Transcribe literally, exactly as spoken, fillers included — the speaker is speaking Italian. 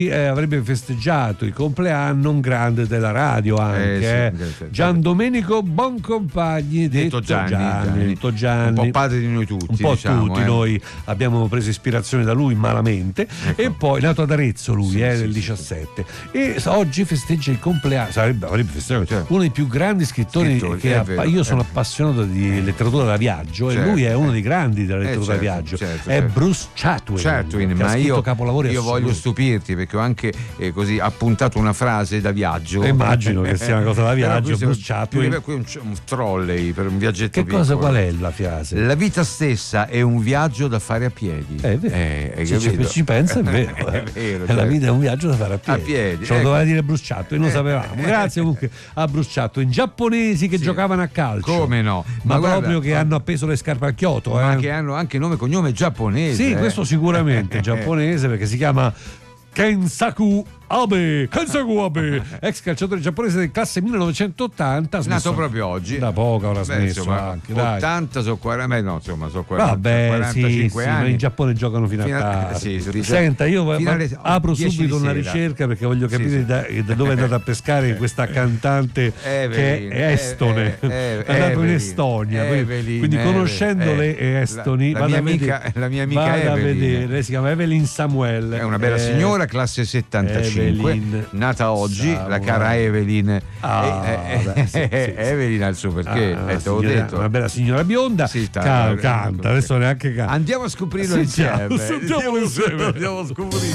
Eh, avrebbe festeggiato il compleanno un grande della radio anche, eh, sì, eh. sì, Gian Domenico Boncompagni, detto, detto Gianni, Gianni, detto Gianni, un po' padre di noi tutti, un po' diciamo, tutti eh. noi abbiamo preso ispirazione da lui malamente, ecco. E poi nato ad Arezzo lui, sì, eh, sì, nel diciassette, sì. E oggi festeggia il compleanno, sarebbe, avrebbe festeggiato, certo. Uno dei più grandi scrittori, scrittori che ha, vero, io sono appassionato di letteratura da viaggio, certo, e lui è uno dei grandi della letteratura eh, certo, da viaggio, certo, è certo. Bruce Chatwin, Chatwin, che ma ha scritto io, capolavori io voglio stupirti perché ho anche eh, così appuntato una frase da viaggio. E immagino che sia una cosa da viaggio. Bruce Chatwin, qui un, un trolley per un viaggetto che piccolo. Cosa, qual è la frase? La vita stessa è un viaggio da fare a piedi. È vero. Eh, ci, ci, ci pensa, è vero. È vero, certo. La vita è un viaggio da fare a piedi. A piedi. Ce lo doveva dire Bruce Chatwin, lo sapevamo. Grazie comunque a Bruce Chatwin. Giapponesi che sì. giocavano a calcio. Come no? Ma, ma guarda, proprio che ma... hanno appeso le scarpe al Kyoto. Ma eh. che hanno anche nome e cognome giapponese. Sì, eh. questo sicuramente giapponese, perché si chiama Kensaku Abe, Kensaku Abe, ex calciatore giapponese del classe millenovecentottanta, nato proprio oggi. Da poco ora Beh, smesso insomma, anche, ottanta sono quaranta, no, insomma, sono quaranta, vabbè, quarantacinque sì, anni. sì, in Giappone giocano fino, fino a tardi. Sì, Senta, io alle, apro subito una ricerca perché voglio capire sì, sì. Da, da dove è andata a pescare questa cantante Evelyn, che è estone, eh, eh, è andato Evelyn, in Estonia, Evelyn, quindi Evelyn, conoscendo eh, le estoni, la, la, mia amica, vedere, la mia amica vada Evelyn, a vedere, si chiama Evelyn Samuel, è una bella eh, signora, classe settantacinque, Evelyn, nata oggi, la cara Evelyn. Ah, eh, eh, beh, sì, sì, Evelyn ha il suo perché, ah, eh, te l'ho detto. Una bella signora bionda, sì, canta, canta, adesso neanche canta. Andiamo a scoprirlo insieme. Andiamo insieme. Andiamo a scoprire.